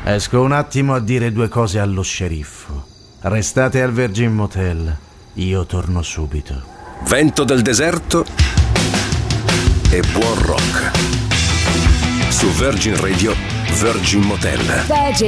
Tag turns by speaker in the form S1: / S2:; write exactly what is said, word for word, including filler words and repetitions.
S1: Esco un attimo a dire due cose allo sceriffo. Restate al Virgin Motel. Io torno subito.
S2: Vento del deserto e buon rock. Su Virgin Radio, Virgin Motel.